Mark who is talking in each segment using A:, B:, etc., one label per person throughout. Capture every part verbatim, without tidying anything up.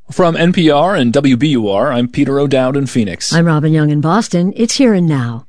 A: From N P R and W B U R, I'm Peter O'Dowd in Phoenix.
B: I'm Robin Young in Boston. It's Here and Now.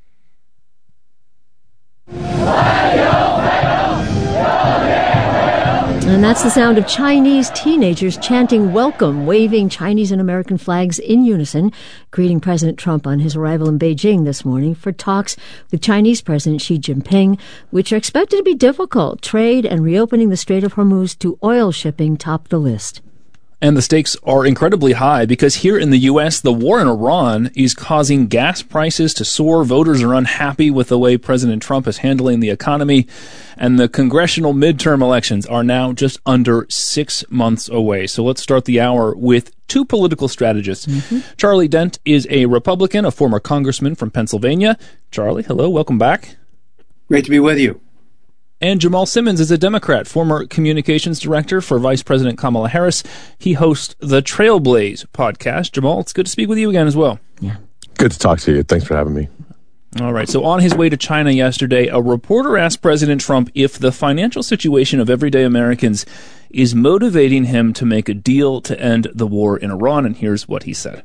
B: And that's the sound of Chinese teenagers chanting welcome, waving Chinese and American flags in unison, greeting President Trump on his arrival in Beijing this morning for talks with Chinese President Xi Jinping, which are expected to be difficult. Trade and reopening the Strait of Hormuz to oil shipping top the list.
A: And the stakes are incredibly high because here in the U S, the war in Iran is causing gas prices to soar. Voters are unhappy with the way President Trump is handling the economy. And the congressional midterm elections are now just under six months away. So let's start the hour with two political strategists. Mm-hmm. Charlie Dent is a Republican, a former congressman from Pennsylvania. Charlie, hello, welcome back.
C: Great to be with you.
A: And Jamal Simmons is a Democrat, former communications director for Vice President Kamala Harris. He hosts the Trailblaze podcast. Jamal, it's good to speak with you again as well.
D: Yeah. Good to talk to you. Thanks for having me.
A: All right. So on his way to China yesterday, a reporter asked President Trump if the financial situation of everyday Americans is motivating him to make a deal to end the war in Iran. And here's what he said.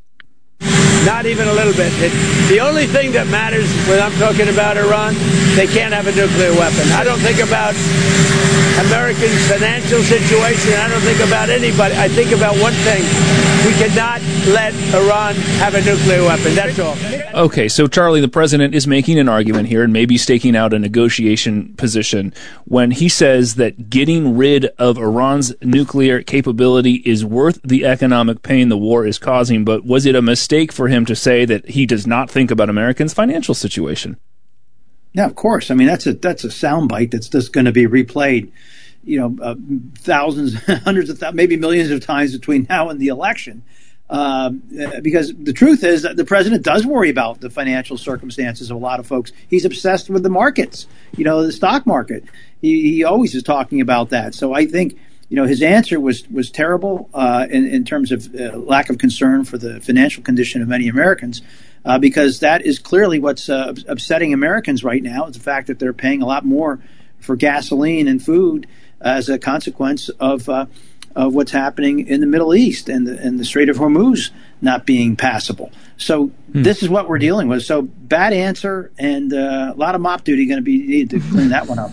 E: Not even a little bit. It, the only thing that matters when I'm talking about Iran, they can't have a nuclear weapon. I don't think about Americans' financial situation. I don't think about anybody. I think about one thing. We cannot let Iran have a nuclear weapon. That's all.
A: Okay, so Charlie, the president is making an argument here and maybe staking out a negotiation position when he says that getting rid of Iran's nuclear capability is worth the economic pain the war is causing. But was it a mistake for him to say that he does not think about Americans' financial situation?
C: Yeah, of course. I mean, that's a that's a soundbite that's just going to be replayed, you know, uh, thousands, hundreds of thousands, maybe millions of times between now and the election. Uh, because the truth is that the president does worry about the financial circumstances of a lot of folks. He's obsessed with the markets, you know, the stock market. He, he always is talking about that. So I think, you know, his answer was was terrible uh, in, in terms of uh, lack of concern for the financial condition of many Americans, uh, because that is clearly what's uh, upsetting Americans right now, is the fact that they're paying a lot more for gasoline and food as a consequence of uh, of what's happening in the Middle East and the, and the Strait of Hormuz not being passable. So hmm. this is what we're dealing with. So bad answer, and uh, a lot of mop duty going to be needed to clean that one up.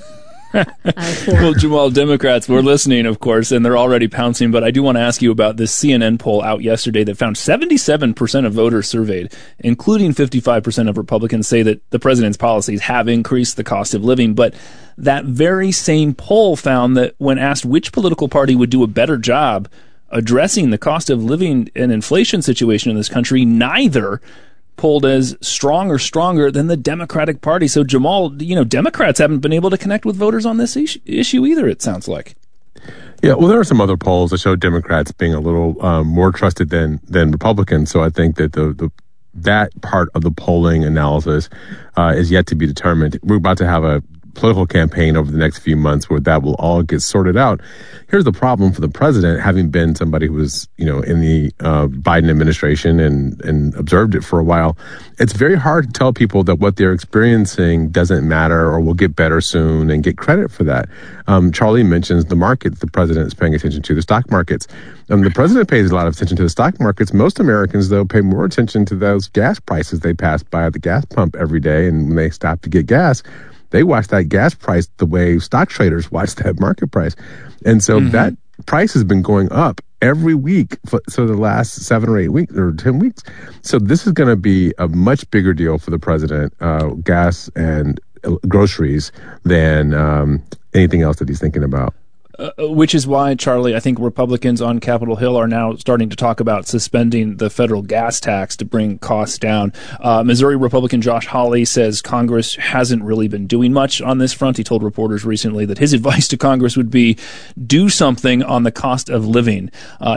A: Well, Jamal, Democrats were listening, of course, and they're already pouncing. But I do want to ask you about this C N N poll out yesterday that found seventy-seven percent of voters surveyed, including fifty-five percent of Republicans, say that the president's policies have increased the cost of living. But that very same poll found that when asked which political party would do a better job addressing the cost of living and inflation situation in this country, neither polled as strong or stronger than the Democratic Party. So, Jamal, you know, Democrats haven't been able to connect with voters on this issue, issue either, it sounds like.
D: Yeah, well, there are some other polls that show Democrats being a little um, more trusted than than Republicans. So I think that the, the that part of the polling analysis uh, is yet to be determined. We're about to have a political campaign over the next few months where that will all get sorted out. Here's the problem for the president, having been somebody who was, you know, in the uh, Biden administration and, and observed it for a while. It's very hard to tell people that what they're experiencing doesn't matter or will get better soon and get credit for that. Um, Charlie mentions the market the president is paying attention to, the stock markets. Um, the president pays a lot of attention to the stock markets. Most Americans, though, pay more attention to those gas prices they pass by at the gas pump every day, and when they stop to get gas, they watch that gas price the way stock traders watch that market price. And so mm-hmm. that price has been going up every week for so the last seven or eight weeks or ten weeks. So this is going to be a much bigger deal for the president, uh, gas and groceries, than um, anything else that he's thinking about.
A: Uh, which is why, Charlie, I think Republicans on Capitol Hill are now starting to talk about suspending the federal gas tax to bring costs down. Uh, Missouri Republican Josh Hawley says Congress hasn't really been doing much on this front. He told reporters recently that his advice to Congress would be do something on the cost of living. Uh,